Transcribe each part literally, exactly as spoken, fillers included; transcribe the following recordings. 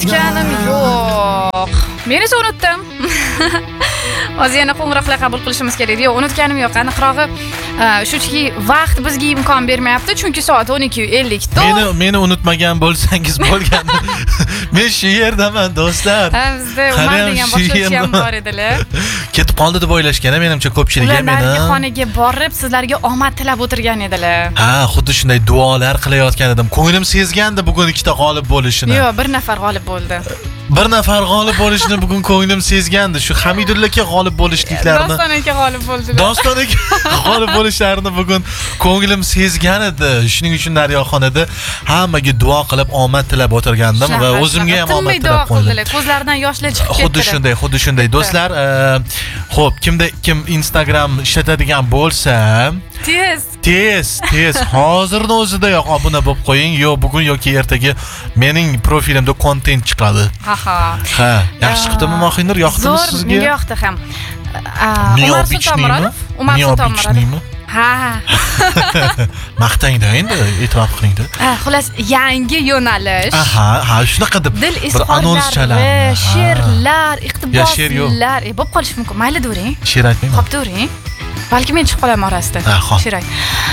Ganim yo'q. Men esa unutdim. Hozir yana qo'ng'iroqlar qabul qilishimiz kerak. Yo'q, unutganim yo'q. Aniqrog'i, shunchaki vaqt bizga imkon bermayapti, chunki soat o'n ikki ellik. Meni meni unutmagan bo'lsangiz bo'lgandi. Men shu yerdaman, do'stlar. Ha, bizda Umar degan boshlovchi ham bor edilar. Ketib qoldi deb o'ylashgan, menimcha ko'pchilik ham meni. Ular xonaga borib, sizlarga omad tilab o'tirgan edilar. Ha, xuddi shunday duolar qilayotgan edim. Ko'nglim sezgandi bugun ikkita g'olib bo'lishini. Yo'q, bir nafar g'olib bo'ldi. Bir nafar g'olib bo'lishini bugun ko'nglim sezgandi. Shu Hamidulla aka g'olib bo'lishliklarini. Doston aka g'olib bo'ldilar. Doston aka g'olib bo'lishlarini bugun ko'nglim sezgan edi. Shuning uchun Daryoxonada hammaga duo qilib omad tilab o'tirgandim va o'zimga ham omad tilab qo'ydim. Ko'zlaridan yoshlar chiqib ketdi. Xuddi shunday, xuddi shunday. Do'stlar, xo'p, kimda kim Instagram ishlatadigan bo'lsa, tez, tez, tez hozirning o'zidayoq obuna bo'lib qo'ying. Yo, bugun yoki ertaga mening profilimda kontent chiqadi. Ha ha. Ha, yaxshi chiqdimi Mohinur? Yoqdimi sizga? Menga yoqdi ham. Umar Sultonmurodov, Umar Sultonmurodov. Ha. Maqtangda endi e'tirof qilingda. Ha, xolos yangi yo'nalish. Aha, ha, shunaqa deb dil bir anons chaladi. She'rlar, iqtiboslar, e, bo'lib qolish mumkin. Mayli during. She'r aytmayman. Xo'p, during. Balki men chiqib qolam orasida. Ha, xo'p. She'r ayt.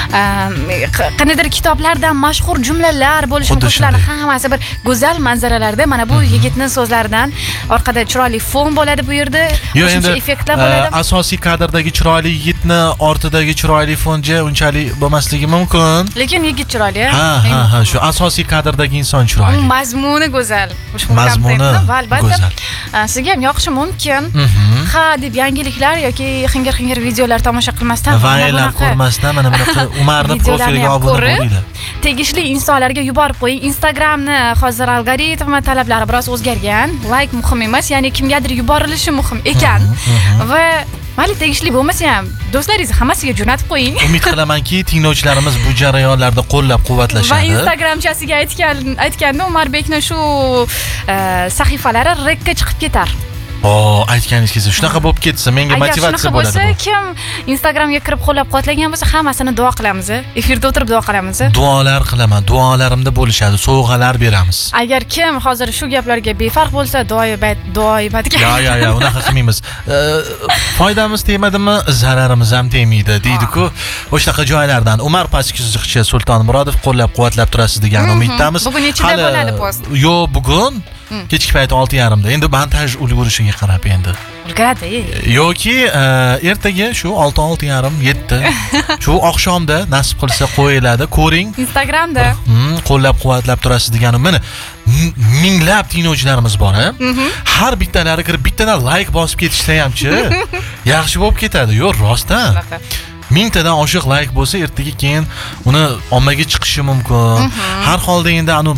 Qanaqadir kitoblardan mashhur jumlalar bo'lishi mumkin. Shularning hammasi bir go'zal manzaralarda. Mana bu yigitning so'zlaridan orqada chiroyli fon bo'ladi bu yerda. Qo'shimcha effektlar bo'ladi. Asosiy kadrdagi chiroyli yigitni ortidagi chiroyli fonja unchalik bo'lmasligi mumkin. Lekin yigit chiroyli. Ha, ha, ha, shu asosiy kadrdagi inson chiroyli. Mazmuni go'zal. Mazmuni go'zal. Sizga ham yoqishi mumkin. Ha, deb yangiliklar yoki xingir-xingir videolar tomosha qilmasdan, vaylar ko'rmasdan mana bunaqa Umarning profiliga obuna bo'linglar. Tegishli insonlarga yuborib qo'ying. Instagramni hozir algoritm va talablari biroz o'zgargan. Like muhim emas, ya'ni kimgadir yuborilishi muhim ekan. Va mayli tegishli bo'lmasa ham do'stlaringiz hammasiga jo'natib qo'ying. Umid qilamanki, tinglovchilarimiz bu jarayonlarda qo'llab-quvvatlashadi. Va Instagramchasiga aytgan aytganda Umarbekning shu sahifalari rekka chiqib ketar. O, aytganingiz kelsa, shunaqa bo'lib ketsa, menga motivatsiya bo'ladi. Agar shunaqa bo'lsa, kim Instagramga kirib qo'llab-quvvatlagan bo'lsa, hammasini duo qilamiz. Efirda o'tirib duo qilamiz. Duolar qilaman, duolarimda bo'lishadi, sovg'alar beramiz. Agar kim hozir shu gaplarga befarq bo'lsa, duoibat, duoibatga. Yo, yo, yo, unaqa qilmaymiz. Foydamiz tegmadimi, zararimiz ham tegmaydi, deydi-ku. O'shanaqa joylardan Umar Paskichiqchi Sultonmurodov qo'llab-quvvatlab turasiz degan umiddamiz. Bugun nechida bo'ladi post? Yo, bugun kechki payt olti yarim da. Endi montaj ulgurishiga qarab endi. Ulguradi. Yoki ertaga shu olti olti yarim yetti shu oqshomda nasib qilsa qo'yiladi. Ko'ring. Instagramda. Qo'llab-quvvatlab turasiz deganim. Mana minglab tinglovchilarimiz bor, ha? Har bittalari kirib bittadan like bosib ketishsa hamchi yaxshi bo'lib ketadi. Yo'q, rostdan. Mingtadan oshiq like bo'lsa, ertaga keyin uni ommaga chiqishi mumkin. Har holda endi anu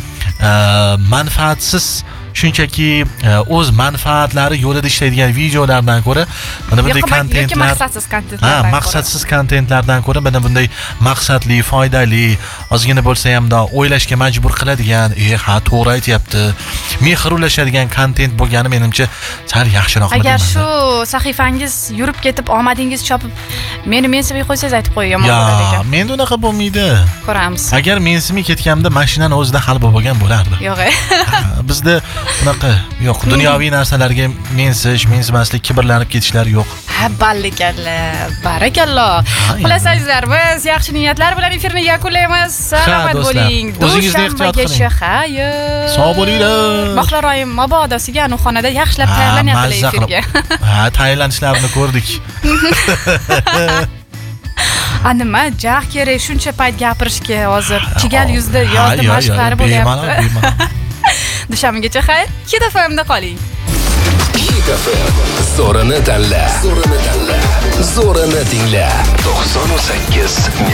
manfaatsiz shunchaki o'z manfaatlari yo'lida ishlaydigan videolardan ko'ra mana bunday kontentlar, maqsadsiz kontentlardan, ha, maqsadsiz kontentlardan ko'ra mana bunday maqsadli, foydali, ozgina bo'lsa ham da o'ylashga majbur qiladigan, e, ha, to'g'ri aytayapti, mehr ulashadigan kontent bo'lgani menimcha sal yaxshiroq. Agar shu sahifangiz yurib ketib, omadingiz chopib, meni mensimay qo'ysangiz aytib qo'y, yomon bo'ladi ekan. Yo, menda unaqa bo'lmaydi. Ko'ramiz. Agar mensimay ketganimda mashinani o'zida hal bo'lgan bo'lardi. Yo'q. Bizda unaqa yo'q, dunyoviy narsalarga mensish, mensimaslik, kibrlanib ketishlar yo'q. Ha, ballikalla, barakalloh. Xullas azizlar, biz yaxshi niyatlar bilan efirni yakunlaymiz. Salomat bo'ling. O'zingizga ehtiyot qiling. Xayr. Sog' bo'linglar. Mahlar oyim mabodasiga anu xonada yaxshilab tayyorlanyaptilar efirga. Ha, tayyorlanishlarini ko'rdik. A nima, jag kerak shuncha payt gapirishga hozir. Chigal yuzda yozda mashqlari bo'lyapti. Dushanbagacha xayr. Hit F M da qoling. Hit F M. Zo'rini tanla. Zo'rini tanla. Zo'rini tingla. to'qson sakkiz